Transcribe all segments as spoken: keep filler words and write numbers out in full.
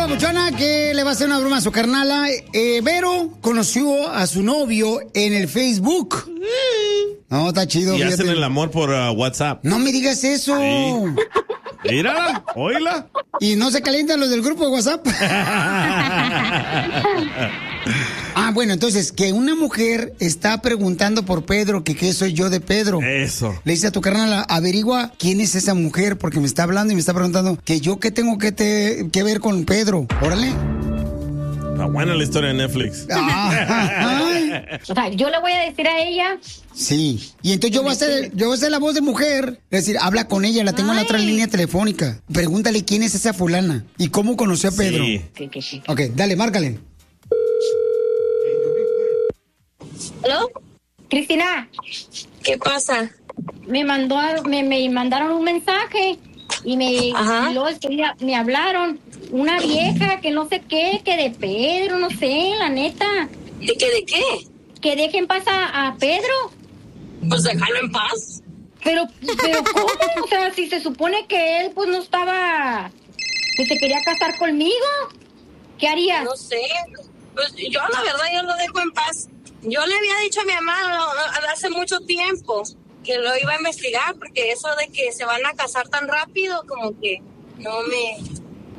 papuchona que le va a hacer una broma a su carnala. Eh, Vero conoció a su novio en el Facebook. No, está chido. Y fíjate. hacen el amor por uh, WhatsApp. No me digas eso. Sí. Mírala, oíla. Y no se calientan los del grupo de WhatsApp. Ah, bueno, entonces, que una mujer está preguntando por Pedro, que qué soy yo de Pedro. Eso. Le dice a tu carnal, averigua quién es esa mujer, porque me está hablando y me está preguntando que yo qué tengo que, te, que ver con Pedro. Órale. Está buena la historia de Netflix. O sea, yo le voy a decir a ella. Sí. Y entonces yo voy a hacer, yo voy a hacer la voz de mujer. Es decir, habla con ella, la tengo en la otra línea telefónica. Pregúntale quién es esa fulana y cómo conoció a Pedro. Sí. Sí, sí, sí. Ok, dale, márcale. ¿Aló? Cristina. ¿Qué pasa? Me mandó, a- me, me mandaron un mensaje y me, Ajá. y luego es que ya me hablaron. Una vieja que no sé qué, que de Pedro, no sé, la neta. ¿De qué? ¿De qué? Que dejen paz a, a Pedro. Pues déjalo en paz. Pero, pero ¿cómo? O sea, si se supone que él pues no estaba, que se quería casar conmigo, ¿qué harías? No sé. Pues yo la verdad yo lo dejo en paz. Yo le había dicho a mi mamá no, hace mucho tiempo que lo iba a investigar porque eso de que se van a casar tan rápido como que no me...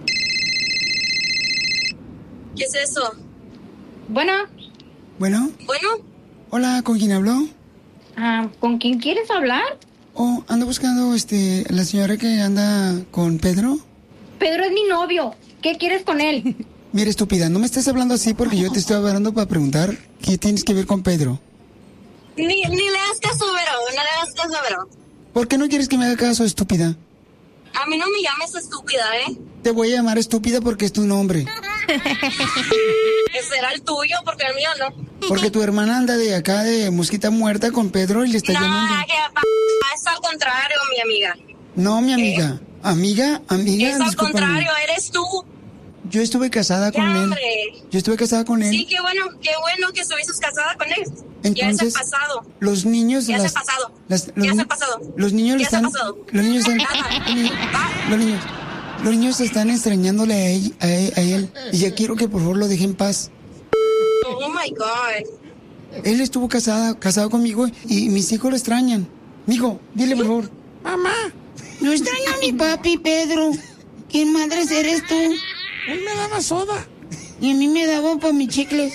¿Qué es eso? Bueno, Bueno, Bueno, hola, ¿con quién habló? ah, ¿con quién quieres hablar? Oh, ando buscando, este, la señora que anda con Pedro. Pedro es mi novio. ¿Qué quieres con él? Mira, estúpida, no me estés hablando así porque yo te estoy hablando para preguntar qué tienes que ver con Pedro. ni, ni le das caso, Vero, no le das caso, Vero. ¿Por qué no quieres que me haga caso, estúpida? A mí no me llames estúpida, ¿eh? Te voy a llamar estúpida porque es tu nombre. Que será el tuyo porque el mío no. Porque tu hermana anda de acá de mosquita muerta con Pedro y le está No, llamando. que pa- es al contrario, mi amiga. No, mi amiga. Amiga, amiga, Es al discúlpame. contrario, eres tú. Yo estuve casada con Ya, él. hombre. Yo estuve casada con él. Sí, qué bueno, qué bueno que estuviste casada con él. Entonces, ya es el pasado. los niños... Ya es las- el pasado. las- los Ya es ni- el pasado. Los niños le Ya es el están... pasado. Los niños están... Nada. los niños- Los niños... Los niños están extrañándole a él, a él, a él. Y ya quiero que por favor lo deje en paz. Oh my God. Él estuvo casada, casado conmigo y mis hijos lo extrañan. Mijo, dile por favor. Mamá, no extraño a mi papi, Pedro. ¿Quién madres eres tú? Él me daba soda. Y a mí me daba para mis chicles.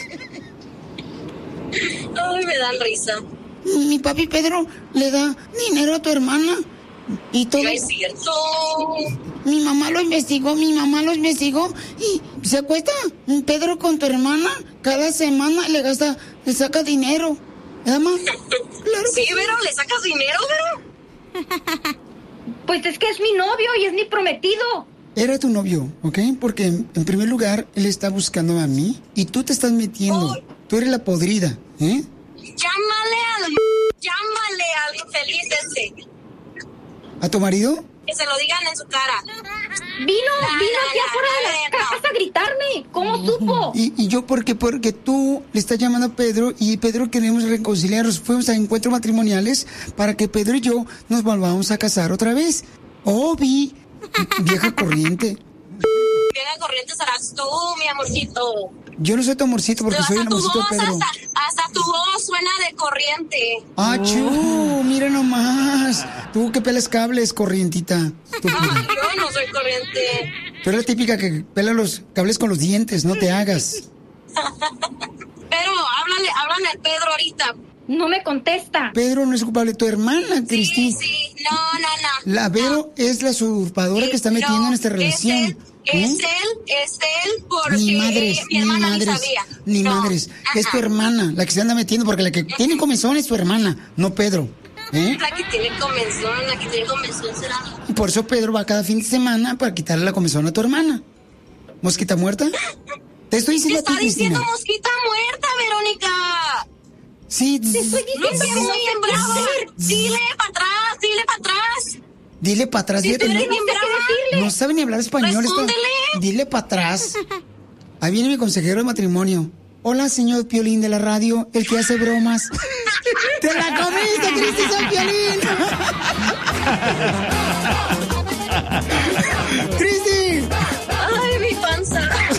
Ay, me dan risa. Mi papi Pedro le da dinero a tu hermana. Y todo. No es cierto. Mi mamá lo investigó, mi mamá lo investigó. Y se acuesta Pedro con tu hermana. Cada semana le gasta, le saca dinero. ¿Verdad, mamá? Claro Sí, que sí. Vero, ¿le sacas dinero, Vero? Pues es que es mi novio y es mi prometido. Era tu novio, ¿ok? Porque en, en primer lugar, él está buscando a mí y tú te estás metiendo. Ay. Tú eres la podrida, ¿eh? Llámale al... Llámale al infeliz ese. ¿A tu marido? Que se lo digan en su cara. Vino, No, vino no, aquí no, afuera de no, la no. casa a gritarme. ¿Cómo supo? ¿Y, y yo por qué? Porque tú le estás llamando a Pedro y Pedro queremos reconciliarnos. Fuimos a encuentros matrimoniales para que Pedro y yo nos volvamos a casar otra vez. Oh, vi, vieja corriente. Vieja corriente serás tú, mi amorcito. Yo no soy tu amorcito porque soy el hasta tu amorcito de voz, Pedro. hasta, hasta tu voz suena de corriente. ¡Ah, chú! Mira nomás. Tú que pelas cables, corrientita. No, Estúpida. yo no soy corriente. Tú eres la típica que pela los cables con los dientes, no te hagas. Pero háblale, háblale al Pedro ahorita. No me contesta. Pedro no es culpable, tu hermana, Cristina. Sí, sí, no, no, no. La Vero es la usurpadora que está metiendo No, en esta es relación. él, Es ¿Eh? él, es él, porque Ni madres, mi ni hermana ni madres, sabía. ni No, madres. Es tu ajá. hermana la que se anda metiendo, porque la que tiene comezón es tu hermana, no Pedro. ¿Eh? La que tiene comezón, la que tiene comezón será. Y por eso Pedro va cada fin de semana para quitarle la comezón a tu hermana. ¿Mosquita muerta? Te estoy Te diciendo a está ti, Cristina. diciendo mosquita muerta, Verónica. Sí, Te estoy No diciendo seas que no muy te brava. hacer. Dile para atrás, dile para atrás. dile para atrás. Dile, tú no, eres bien brava. no sabe ni hablar español. esto. Respóndele. Dile para atrás. Ahí viene mi consejero de matrimonio. Hola, señor Piolín de la radio, el que hace bromas. ¡Te la comiste, Cristi, soy Piolín! ¡Cristi! Ay, mi panza.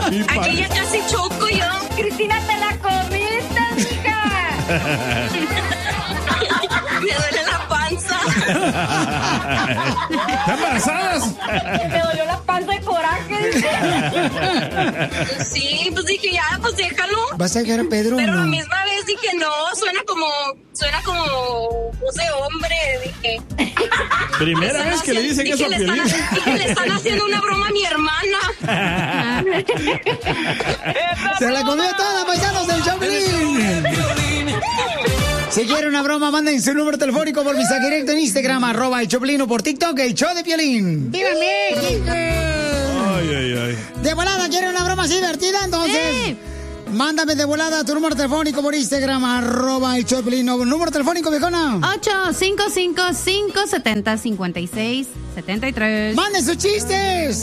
Aquí ya casi choco yo. Cristina, te la comiste, mija. Me duele la panza. ¿Están embarazadas? Me dolió la panza de coraje. Sí, pues dije, ya, pues déjalo. ¿Vas a dejar a Pedro? Pero no? la misma vez dije, no, suena como, suena como voz de hombre, dije. Primera vez que le dicen dije, eso a le Piolín. están, dije, le están haciendo una broma a mi hermana. Se la comió toda, paisanos del show, Piolín. Si quiere una broma, manden su número telefónico por mensaje directo en Instagram, arroba el Choplin, o por TikTok, el show de Piolín. ¡Viva México! Ay, ay, ay. De volada, ¿quiere una broma así divertida? Entonces, Sí. mándame de volada tu número telefónico por Instagram, arroba el Choplin. Número telefónico, viejona. ocho cinco cinco, cinco siete cero, cinco seis siete tres. ¡Manden sus chistes!